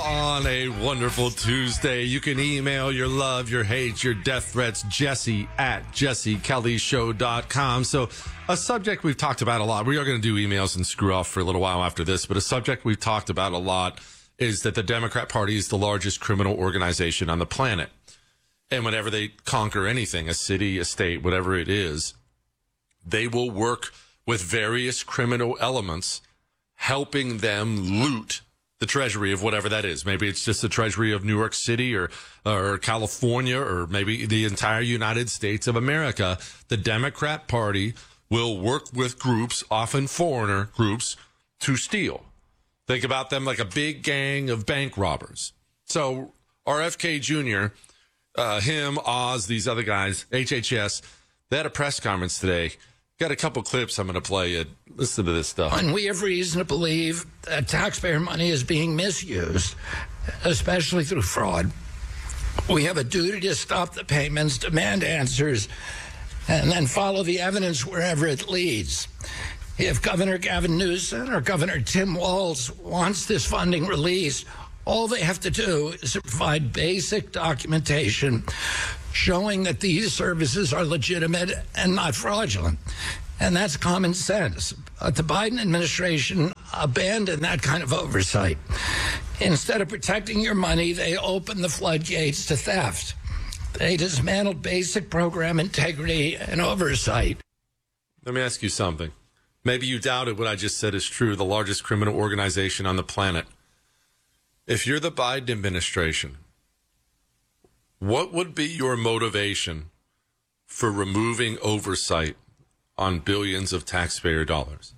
on a wonderful Tuesday. You can email your love, your hate, your death threats, Jesse at jessekellyshow.com. So a subject we've talked about a lot. We are going to do emails and screw off for a little while after this, but a subject we've talked about a lot is that the Democrat Party is the largest criminal organization on the planet. And whenever they conquer anything, a city, a state, whatever it is, they will work with various criminal elements, helping them loot the treasury of whatever that is. Maybe it's just the treasury of New York City or California, or maybe the entire United States of America. The Democrat Party will work with groups, often foreigner groups, to steal. Think about them like a big gang of bank robbers. So RFK Jr., him, Oz, these other guys, HHS, they had a press conference today. Got a couple clips I'm going to play you. Listen to this stuff. And we have reason to believe that taxpayer money is being misused, especially through fraud. We have a duty to stop the payments, demand answers, and then follow the evidence wherever it leads. If Governor Gavin Newsom or Governor Tim Walz wants this funding released, all they have to do is provide basic documentation showing that these services are legitimate and not fraudulent. And that's common sense. The Biden administration abandoned that kind of oversight. Instead of protecting your money, they opened the floodgates to theft. They dismantled basic program integrity and oversight. Let me ask you something. Maybe you doubted what I just said is true, the largest criminal organization on the planet. If you're the Biden administration, what would be your motivation for removing oversight on billions of taxpayer dollars?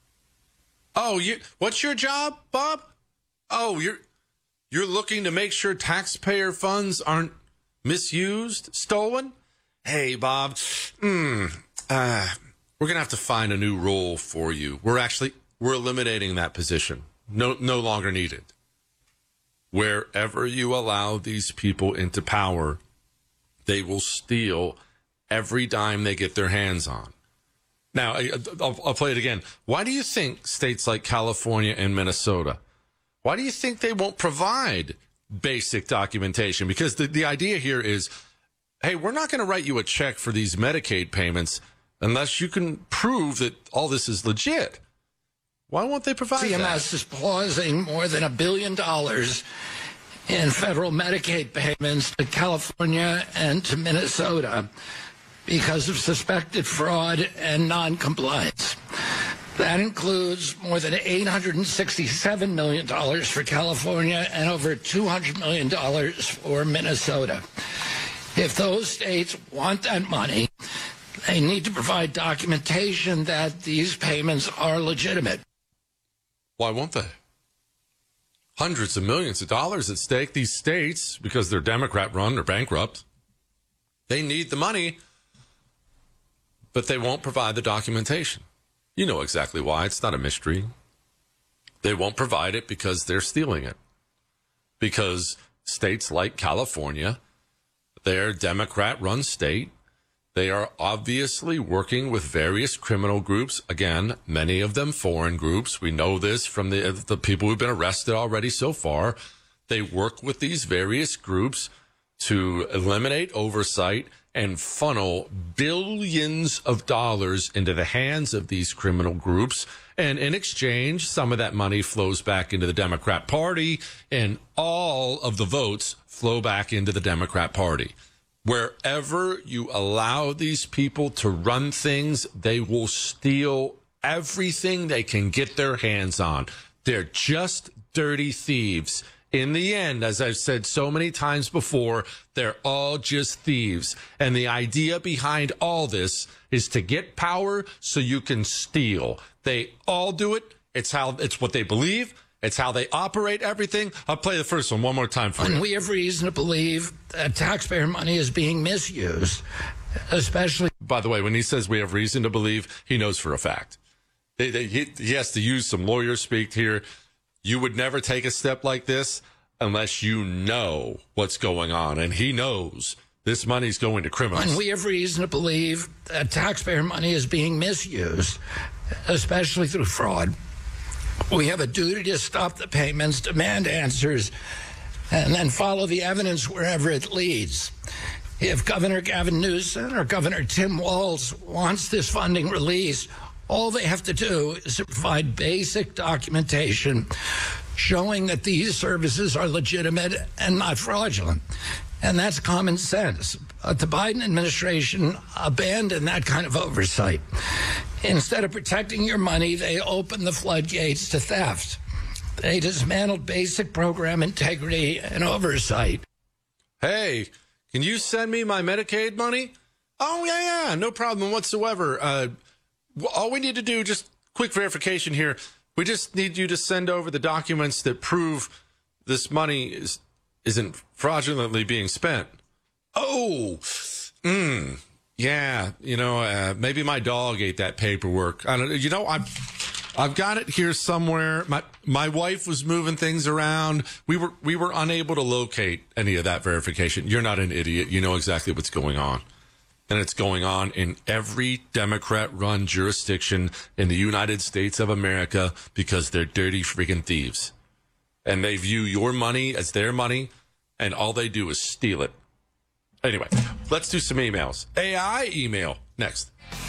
Oh, what's your job, Bob? Oh, you're looking to make sure taxpayer funds aren't misused, stolen? Hey, Bob, we're going to have to find a new role for you. We're eliminating that position. No longer needed. Wherever you allow these people into power, they will steal every dime they get their hands on. Now, I'll play it again. Why do you think states like California and Minnesota, why do you think they won't provide basic documentation? Because the idea here is, hey, we're not going to write you a check for these Medicaid payments unless you can prove that all this is legit. Why won't they provide CMS that? is pausing more than $1 billion in federal Medicaid payments to California and to Minnesota because of suspected fraud and noncompliance. That includes more than $867 million for California and over $200 million for Minnesota. If those states want that money, they need to provide documentation that these payments are legitimate. Why won't they? Hundreds of millions of dollars at stake. These states, because they're Democrat-run or bankrupt, they need the money, but they won't provide the documentation. You know exactly why. It's not a mystery. They won't provide it because they're stealing it. Because states like California, they're a Democrat-run state. They are obviously working with various criminal groups. Again, many of them foreign groups. We know this from the people who've been arrested already so far. They work with these various groups to eliminate oversight and funnel billions of dollars into the hands of these criminal groups. And in exchange, some of that money flows back into the Democrat Party, and all of the votes flow back into the Democrat Party. Wherever you allow these people to run things, they will steal everything they can get their hands on. They're just dirty thieves. In the end, as I've said so many times before, they're all just thieves. And the idea behind all this is to get power so you can steal. They all do it. It's what they believe. It's how they operate everything. I'll play the first one more time for you. And we have reason to believe that taxpayer money is being misused, especially. By the way, when he says we have reason to believe, he knows for a fact. He has to use some lawyer speak here. You would never take a step like this unless you know what's going on. And he knows this money's going to criminals. And we have reason to believe that taxpayer money is being misused, especially through fraud. We have a duty to stop the payments, demand answers, and then follow the evidence wherever it leads. If Governor Gavin Newsom or Governor Tim Walz wants this funding released, all they have to do is to provide basic documentation showing that these services are legitimate and not fraudulent. And that's common sense. But the Biden administration abandoned that kind of oversight. Instead of protecting your money, they opened the floodgates to theft. They dismantled basic program integrity and oversight. Hey, can you send me my Medicaid money? Oh, yeah, no problem whatsoever. All we need to do, just quick verification here, we just need you to send over the documents that prove this money isn't fraudulently being spent. Oh, yeah, maybe my dog ate that paperwork. I don't know, I've got it here somewhere. My wife was moving things around. We were unable to locate any of that verification. You're not an idiot. You know exactly what's going on. And it's going on in every Democrat-run jurisdiction in the United States of America because they're dirty freaking thieves. And they view your money as their money, and all they do is steal it. Anyway, let's do some emails. AI email next.